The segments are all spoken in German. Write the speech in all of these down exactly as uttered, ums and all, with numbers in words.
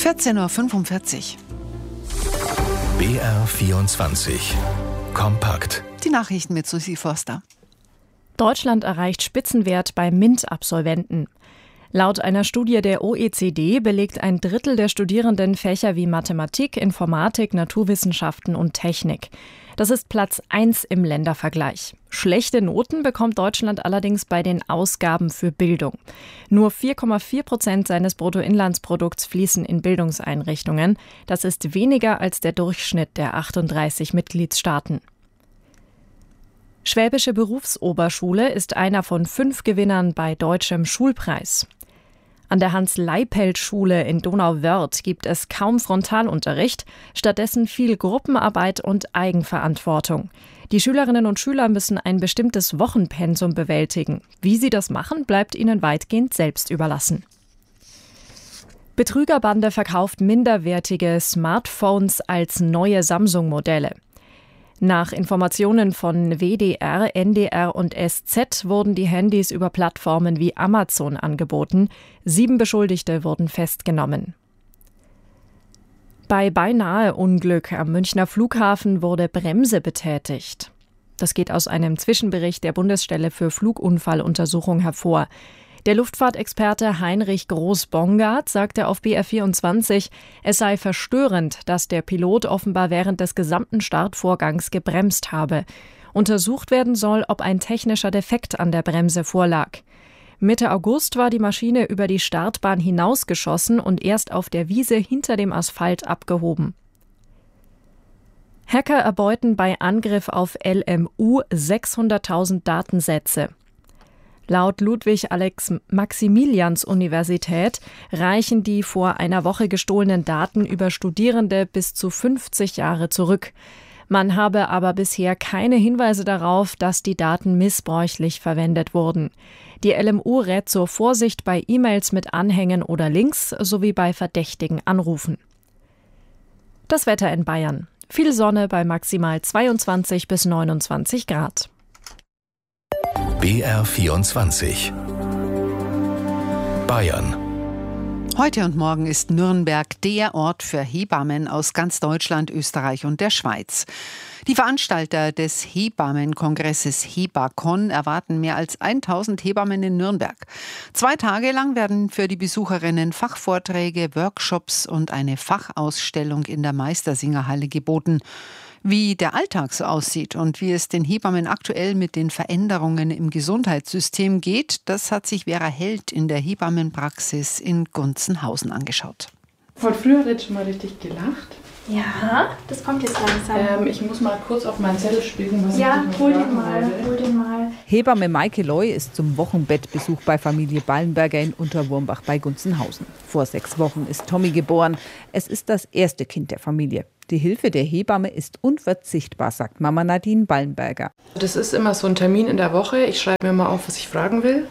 vierzehn Uhr fünfundvierzig. B R vierundzwanzig. Kompakt. Die Nachrichten mit Susi Forster. Deutschland erreicht Spitzenwert bei MINT-Absolventen. Laut einer Studie der O E C D belegt ein Drittel der Studierenden Fächer wie Mathematik, Informatik, Naturwissenschaften und Technik. Das ist Platz eins im Ländervergleich. Schlechte Noten bekommt Deutschland allerdings bei den Ausgaben für Bildung. Nur vier Komma vier Prozent seines Bruttoinlandsprodukts fließen in Bildungseinrichtungen. Das ist weniger als der Durchschnitt der achtunddreißig Mitgliedstaaten. Schwäbische Berufsoberschule ist einer von fünf Gewinnern bei Deutschem Schulpreis. An der Hans-Leipelt-Schule in Donauwörth gibt es kaum Frontalunterricht, stattdessen viel Gruppenarbeit und Eigenverantwortung. Die Schülerinnen und Schüler müssen ein bestimmtes Wochenpensum bewältigen. Wie sie das machen, bleibt ihnen weitgehend selbst überlassen. Betrügerbande verkauft minderwertige Smartphones als neue Samsung-Modelle. Nach Informationen von W D R, N D R und S Z wurden die Handys über Plattformen wie Amazon angeboten. Sieben Beschuldigte wurden festgenommen. Bei Beinahe-Unglück am Münchner Flughafen wurde Bremse betätigt. Das geht aus einem Zwischenbericht der Bundesstelle für Flugunfalluntersuchung hervor. Der Luftfahrtexperte Heinrich Groß-Bongard sagte auf B R vierundzwanzig, es sei verstörend, dass der Pilot offenbar während des gesamten Startvorgangs gebremst habe. Untersucht werden soll, ob ein technischer Defekt an der Bremse vorlag. Mitte August war die Maschine über die Startbahn hinausgeschossen und erst auf der Wiese hinter dem Asphalt abgehoben. Hacker erbeuten bei Angriff auf L M U sechshunderttausend Datensätze. Laut Ludwig-Alex-Maximilians-Universität reichen die vor einer Woche gestohlenen Daten über Studierende bis zu fünfzig Jahre zurück. Man habe aber bisher keine Hinweise darauf, dass die Daten missbräuchlich verwendet wurden. Die L M U rät zur Vorsicht bei E-Mails mit Anhängen oder Links sowie bei verdächtigen Anrufen. Das Wetter in Bayern. Viel Sonne bei maximal zweiundzwanzig bis neunundzwanzig Grad. B R vierundzwanzig. Bayern. Heute und morgen ist Nürnberg der Ort für Hebammen aus ganz Deutschland, Österreich und der Schweiz. Die Veranstalter des Hebammenkongresses Hebacon erwarten mehr als tausend Hebammen in Nürnberg. Zwei Tage lang werden für die Besucherinnen Fachvorträge, Workshops und eine Fachausstellung in der Meistersingerhalle geboten. Wie der Alltag so aussieht und wie es den Hebammen aktuell mit den Veränderungen im Gesundheitssystem geht, das hat sich Vera Held in der Hebammenpraxis in Gunzenhausen angeschaut. Hat früher jetzt schon mal richtig gelacht? Ja, das kommt jetzt langsam. Ähm, ich muss mal kurz auf meinen Zettel spielen. Was ja, ich hol den mal, hol den mal. Hebamme Maike Loy ist zum Wochenbettbesuch bei Familie Ballenberger in Unterwurmbach bei Gunzenhausen. Vor sechs Wochen ist Tommy geboren. Es ist das erste Kind der Familie. Die Hilfe der Hebamme ist unverzichtbar, sagt Mama Nadine Ballenberger. Das ist immer so ein Termin in der Woche. Ich schreibe mir mal auf, was ich fragen will.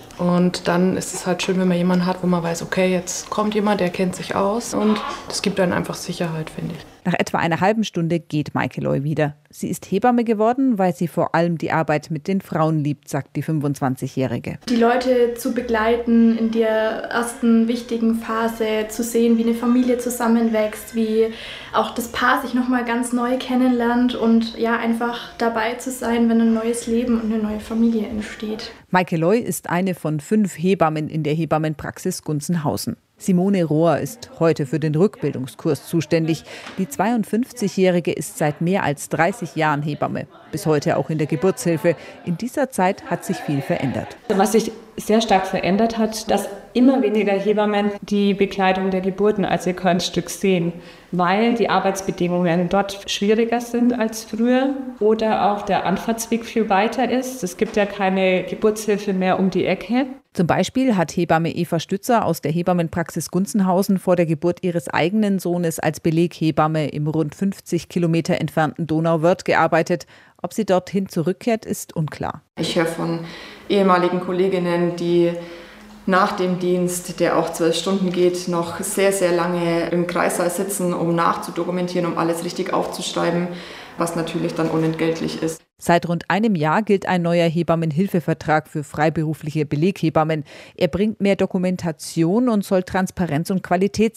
Und dann ist es halt schön, wenn man jemanden hat, wo man weiß, okay, jetzt kommt jemand, der kennt sich aus. Und das gibt dann einfach Sicherheit, finde ich. Nach etwa einer halben Stunde geht Maike Loy wieder. Sie ist Hebamme geworden, weil sie vor allem die Arbeit mit den Frauen liebt, sagt die fünfundzwanzigjährige. Die Leute zu begleiten in der ersten wichtigen Phase, zu sehen, wie eine Familie zusammenwächst, wie auch das Paar sich nochmal ganz neu kennenlernt und ja, einfach dabei zu sein, wenn ein neues Leben und eine neue Familie entsteht. Maike Loy ist eine von fünf Hebammen in der Hebammenpraxis Gunzenhausen. Simone Rohr ist heute für den Rückbildungskurs zuständig. Die zweiundfünfzigjährige ist seit mehr als dreißig Jahren Hebamme, bis heute auch in der Geburtshilfe. In dieser Zeit hat sich viel verändert. Was sich sehr stark verändert hat, dass immer weniger Hebammen die Begleitung der Geburten als ihr Kernstück sehen, weil die Arbeitsbedingungen dort schwieriger sind als früher oder auch der Anfahrtsweg viel weiter ist. Es gibt ja keine Geburtshilfe mehr um die Ecke. Zum Beispiel hat Hebamme Eva Stützer aus der Hebammenpraxis Gunzenhausen vor der Geburt ihres eigenen Sohnes als Beleghebamme im rund fünfzig Kilometer entfernten Donauwörth gearbeitet. Ob sie dorthin zurückkehrt, ist unklar. Ich höre von ehemaligen Kolleginnen, die nach dem Dienst, der auch zwölf Stunden geht, noch sehr, sehr lange im Kreissaal sitzen, um nachzudokumentieren, um alles richtig aufzuschreiben, was natürlich dann unentgeltlich ist. Seit rund einem Jahr gilt ein neuer Hebammenhilfevertrag für freiberufliche Beleghebammen. Er bringt mehr Dokumentation und soll Transparenz und Qualität sichern.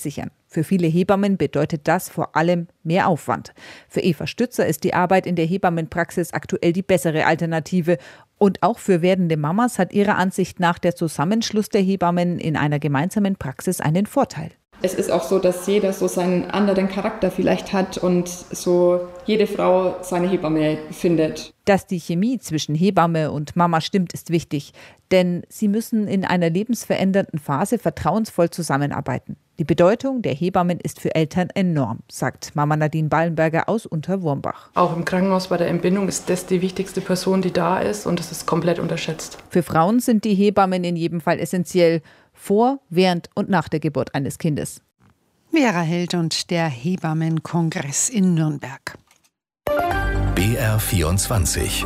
Für viele Hebammen bedeutet das vor allem mehr Aufwand. Für Eva Stützer ist die Arbeit in der Hebammenpraxis aktuell die bessere Alternative. Und auch für werdende Mamas hat ihrer Ansicht nach der Zusammenschluss der Hebammen in einer gemeinsamen Praxis einen Vorteil. Es ist auch so, dass jeder so seinen anderen Charakter vielleicht hat und so jede Frau seine Hebamme findet. Dass die Chemie zwischen Hebamme und Mama stimmt, ist wichtig. Denn sie müssen in einer lebensverändernden Phase vertrauensvoll zusammenarbeiten. Die Bedeutung der Hebammen ist für Eltern enorm, sagt Mama Nadine Ballenberger aus Unterwurmbach. Auch im Krankenhaus bei der Entbindung ist das die wichtigste Person, die da ist, und das ist komplett unterschätzt. Für Frauen sind die Hebammen in jedem Fall essentiell, vor, während und nach der Geburt eines Kindes. Vera Held und der Hebammenkongress in Nürnberg. B R vierundzwanzig.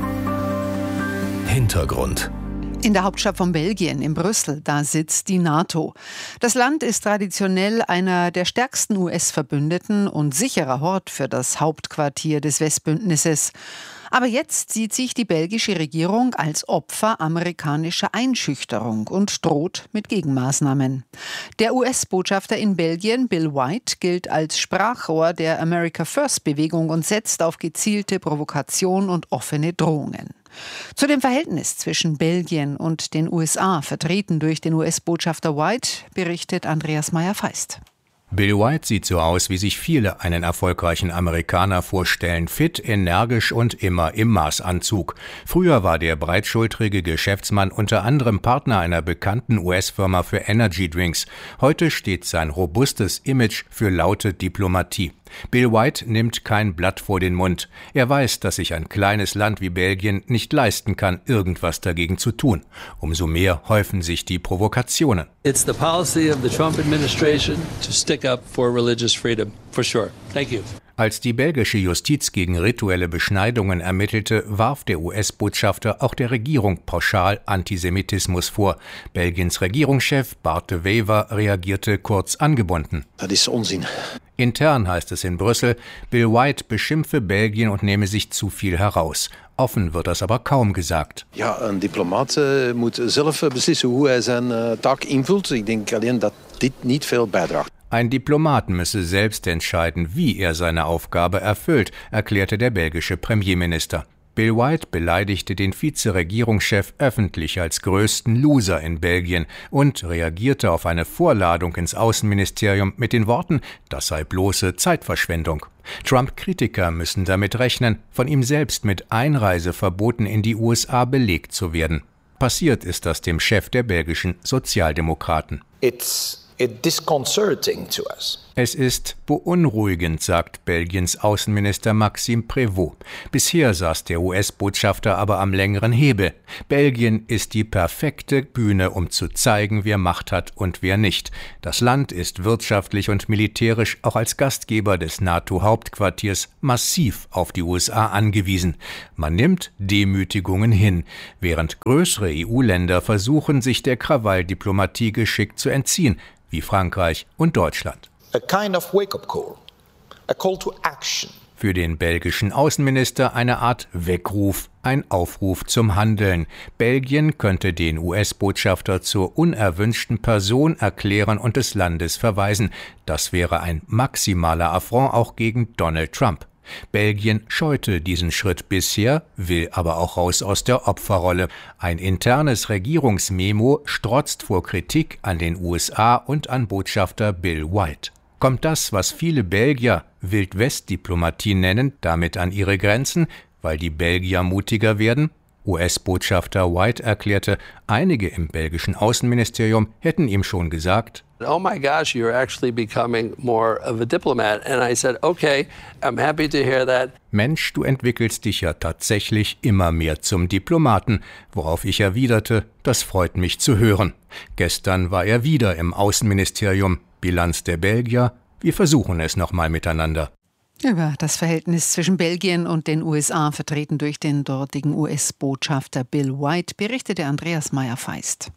Hintergrund. In der Hauptstadt von Belgien, in Brüssel, da sitzt die NATO. Das Land ist traditionell einer der stärksten U S-Verbündeten und sicherer Hort für das Hauptquartier des Westbündnisses. Aber jetzt sieht sich die belgische Regierung als Opfer amerikanischer Einschüchterung und droht mit Gegenmaßnahmen. Der U S-Botschafter in Belgien, Bill White, gilt als Sprachrohr der America First-Bewegung und setzt auf gezielte Provokation und offene Drohungen. Zu dem Verhältnis zwischen Belgien und den U S A, vertreten durch den U S-Botschafter White, berichtet Andreas Meyer-Feist. Bill White sieht so aus, wie sich viele einen erfolgreichen Amerikaner vorstellen. Fit, energisch und immer im Maßanzug. Früher war der breitschultrige Geschäftsmann unter anderem Partner einer bekannten U S-Firma für Energy Drinks. Heute steht sein robustes Image für laute Diplomatie. Bill White nimmt kein Blatt vor den Mund. Er weiß, dass sich ein kleines Land wie Belgien nicht leisten kann, irgendwas dagegen zu tun. Umso mehr häufen sich die Provokationen. It's the policy of the Trump administration to stick up for religious freedom, for sure. Thank you. Als die belgische Justiz gegen rituelle Beschneidungen ermittelte, warf der U S-Botschafter auch der Regierung pauschal Antisemitismus vor. Belgiens Regierungschef Bart de Wever reagierte kurz angebunden. Das ist Unsinn. Intern heißt es in Brüssel, Bill White beschimpfe Belgien und nehme sich zu viel heraus. Offen wird das aber kaum gesagt. Ja, een diplomaat uh, moet zelf beslissen hoe hij zijn uh, taak invult. Ik denk alleen dat dit niet veel bijdraagt. Ein Diplomat müsse selbst entscheiden, wie er seine Aufgabe erfüllt, erklärte der belgische Premierminister. Bill White beleidigte den Vizeregierungschef öffentlich als größten Loser in Belgien und reagierte auf eine Vorladung ins Außenministerium mit den Worten, das sei bloße Zeitverschwendung. Trump-Kritiker müssen damit rechnen, von ihm selbst mit Einreiseverboten in die U S A belegt zu werden. Passiert ist das dem Chef der belgischen Sozialdemokraten. It's disconcerting to us. Es ist beunruhigend, sagt Belgiens Außenminister Maxime Prévost. Bisher saß der U S-Botschafter aber am längeren Hebel. Belgien ist die perfekte Bühne, um zu zeigen, wer Macht hat und wer nicht. Das Land ist wirtschaftlich und militärisch auch als Gastgeber des NATO-Hauptquartiers massiv auf die U S A angewiesen. Man nimmt Demütigungen hin, während größere E U-Länder versuchen, sich der Krawalldiplomatie geschickt zu entziehen, wie Frankreich und Deutschland. A kind of wake-up call, a call to action. Für den belgischen Außenminister eine Art Weckruf, ein Aufruf zum Handeln. Belgien könnte den U S-Botschafter zur unerwünschten Person erklären und des Landes verweisen. Das wäre ein maximaler Affront auch gegen Donald Trump. Belgien scheute diesen Schritt bisher, will aber auch raus aus der Opferrolle. Ein internes Regierungsmemo strotzt vor Kritik an den U S A und an Botschafter Bill White. Kommt das, was viele Belgier Wild-West-Diplomatie nennen, damit an ihre Grenzen, weil die Belgier mutiger werden? U S-Botschafter White erklärte, einige im belgischen Außenministerium hätten ihm schon gesagt: Oh my gosh, you're actually becoming more of a diplomat. And I said, okay, I'm happy to hear that. Mensch, du entwickelst dich ja tatsächlich immer mehr zum Diplomaten, worauf ich erwiderte, das freut mich zu hören. Gestern war er wieder im Außenministerium. Bilanz der Belgier, wir versuchen es nochmal miteinander. Über das Verhältnis zwischen Belgien und den U S A, vertreten durch den dortigen U S-Botschafter Bill White, berichtete Andreas Meyer-Feist.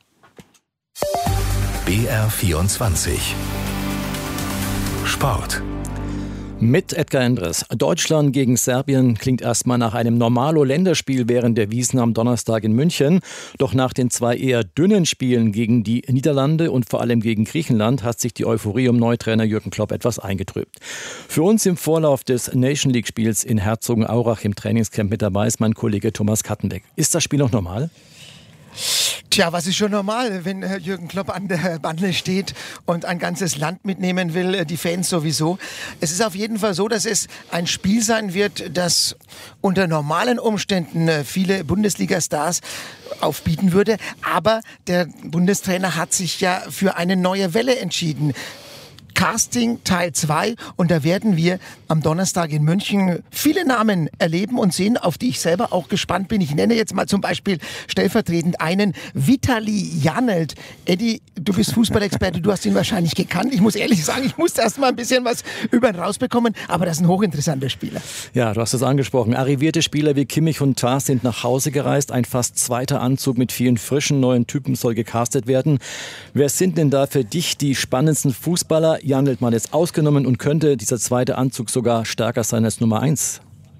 B R vierundzwanzig. Sport. Mit Edgar Endres. Deutschland gegen Serbien klingt erstmal nach einem Normalo-Länderspiel während der Wiesn am Donnerstag in München. Doch nach den zwei eher dünnen Spielen gegen die Niederlande und vor allem gegen Griechenland hat sich die Euphorie um Neutrainer Jürgen Klopp etwas eingetrübt. Für uns im Vorlauf des Nation League-Spiels in Herzogenaurach im Trainingscamp mit dabei ist mein Kollege Thomas Kattenbeck. Ist das Spiel noch normal? Tja, was ist schon normal, wenn Jürgen Klopp an der Bande steht und ein ganzes Land mitnehmen will, die Fans sowieso. Es ist auf jeden Fall so, dass es ein Spiel sein wird, das unter normalen Umständen viele Bundesliga-Stars aufbieten würde. Aber der Bundestrainer hat sich ja für eine neue Welle entschieden. Casting Teil zwei, und da werden wir am Donnerstag in München viele Namen erleben und sehen, auf die ich selber auch gespannt bin. Ich nenne jetzt mal zum Beispiel stellvertretend einen Vitali Janelt. Eddie, du bist Fußballexperte, du hast ihn wahrscheinlich gekannt. Ich muss ehrlich sagen, ich musste erst mal ein bisschen was über ihn rausbekommen, aber das ist ein hochinteressanter Spieler. Ja, du hast es angesprochen. Arrivierte Spieler wie Kimmich und Tah sind nach Hause gereist. Ein fast zweiter Anzug mit vielen frischen neuen Typen soll gecastet werden. Wer sind denn da für dich die spannendsten Fußballer? Janelt mal jetzt ausgenommen, und könnte dieser zweite Anzug sogar stärker sein als Nummer eins?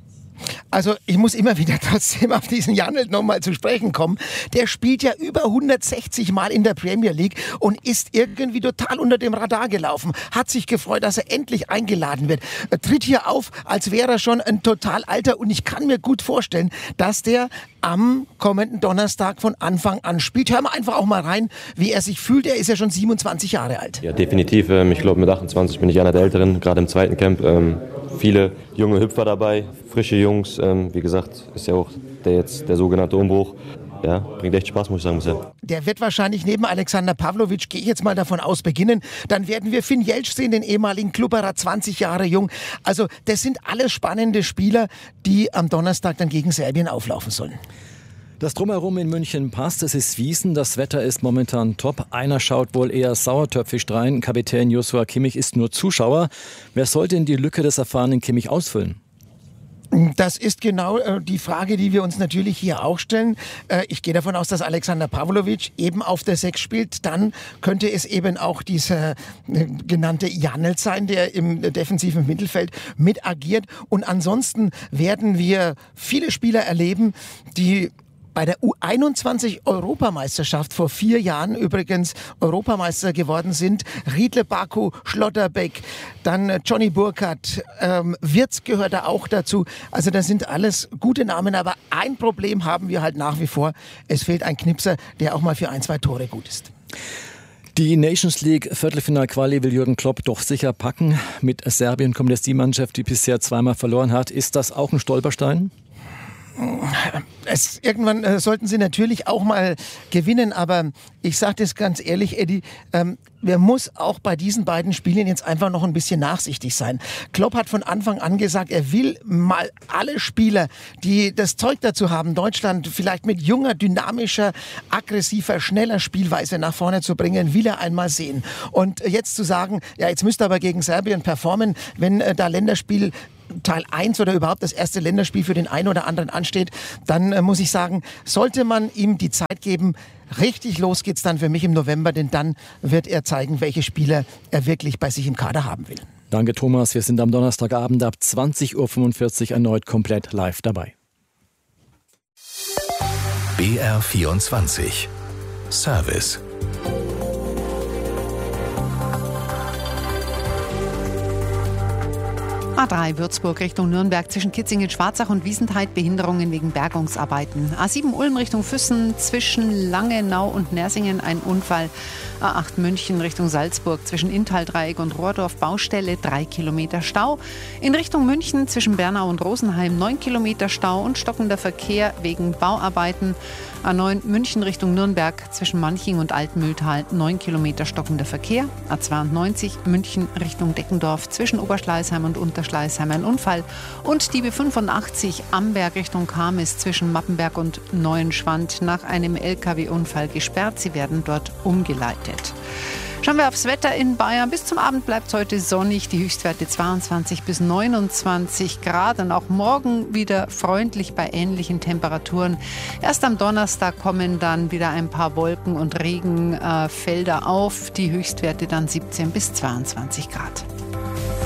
Also ich muss immer wieder trotzdem auf diesen Janelt nochmal zu sprechen kommen. Der spielt ja über hundertsechzig Mal in der Premier League und ist irgendwie total unter dem Radar gelaufen. Hat sich gefreut, dass er endlich eingeladen wird. Er tritt hier auf, als wäre er schon ein total alter, und ich kann mir gut vorstellen, dass der am kommenden Donnerstag von Anfang an spielt. Hören wir einfach auch mal rein, wie er sich fühlt. Er ist ja schon siebenundzwanzig Jahre alt. Ja, definitiv. Ich glaube, mit achtundzwanzig bin ich einer der Älteren, gerade im zweiten Camp. Viele junge Hüpfer dabei, frische Jungs. Wie gesagt, ist ja auch der, jetzt der sogenannte Umbruch. Ja, bringt echt Spaß, muss ich sagen bisher. Der wird wahrscheinlich neben Alexander Pavlovic, gehe ich jetzt mal davon aus, beginnen. Dann werden wir Finn Jeltsch sehen, den ehemaligen Klubberer, zwanzig Jahre jung. Also das sind alles spannende Spieler, die am Donnerstag dann gegen Serbien auflaufen sollen. Das Drumherum in München passt, es ist Wiesn, das Wetter ist momentan top. Einer schaut wohl eher sauertöpfisch drein, Kapitän Joshua Kimmich ist nur Zuschauer. Wer soll denn die Lücke des erfahrenen Kimmich ausfüllen? Das ist genau äh, die Frage, die wir uns natürlich hier auch stellen. Äh, ich gehe davon aus, dass Alexander Pavlovic eben auf der sechs spielt. Dann könnte es eben auch dieser äh, genannte Janelt sein, der im äh, defensiven Mittelfeld mit agiert. Und ansonsten werden wir viele Spieler erleben, die bei der U einundzwanzig-Europameisterschaft vor vier Jahren übrigens Europameister geworden sind. Riedle Baku, Schlotterbeck, dann Johnny Burkhardt, ähm, Wirtz gehört da auch dazu. Also das sind alles gute Namen, aber ein Problem haben wir halt nach wie vor. Es fehlt ein Knipser, der auch mal für ein, zwei Tore gut ist. Die Nations League Viertelfinal-Quali will Jürgen Klopp doch sicher packen. Mit Serbien kommt jetzt die Mannschaft, die bisher zweimal verloren hat. Ist das auch ein Stolperstein? Es, irgendwann äh, sollten sie natürlich auch mal gewinnen, aber ich sage das ganz ehrlich, Eddie, ähm, wer muss auch bei diesen beiden Spielen jetzt einfach noch ein bisschen nachsichtig sein. Klopp hat von Anfang an gesagt, er will mal alle Spieler, die das Zeug dazu haben, Deutschland vielleicht mit junger, dynamischer, aggressiver, schneller Spielweise nach vorne zu bringen, will er einmal sehen. Und jetzt zu sagen, ja, jetzt müsst ihr aber gegen Serbien performen, wenn äh, da Länderspiel Teil eins oder überhaupt das erste Länderspiel für den einen oder anderen ansteht, dann äh, muss ich sagen, sollte man ihm die Zeit geben. Richtig los geht's dann für mich im November, denn dann wird er zeigen, welche Spieler er wirklich bei sich im Kader haben will. Danke, Thomas. Wir sind am Donnerstagabend ab zwanzig Uhr fünfundvierzig erneut komplett live dabei. B R vierundzwanzig Service. A drei Würzburg Richtung Nürnberg zwischen Kitzingen-Schwarzach und Wiesenthal Behinderungen wegen Bergungsarbeiten. A sieben Ulm Richtung Füssen zwischen Langenau und Nersingen ein Unfall. A acht München Richtung Salzburg zwischen Inntal-Dreieck und Rohrdorf Baustelle drei Kilometer Stau. In Richtung München zwischen Bernau und Rosenheim neun Kilometer Stau und stockender Verkehr wegen Bauarbeiten. A neun München Richtung Nürnberg zwischen Manching und Altmühltal neun Kilometer stockender Verkehr. A zweiundneunzig München Richtung Deckendorf zwischen Oberschleißheim und Unterschleißheim ein Unfall. Und die B fünfundachtzig Amberg Richtung Kamis zwischen Mappenberg und Neuenschwand nach einem L K W-Unfall gesperrt. Sie werden dort umgeleitet. Schauen wir aufs Wetter in Bayern. Bis zum Abend bleibt es heute sonnig. Die Höchstwerte zweiundzwanzig bis neunundzwanzig Grad. Und auch morgen wieder freundlich bei ähnlichen Temperaturen. Erst am Donnerstag kommen dann wieder ein paar Wolken- und Regenfelder auf. Die Höchstwerte dann siebzehn bis zweiundzwanzig Grad.